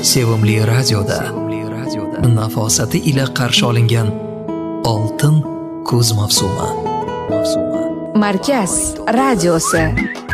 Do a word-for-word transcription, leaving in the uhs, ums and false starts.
Sevimli radioda nafosati ila qarshi olingan oltin kuz mavsumi. Markaz radiosi.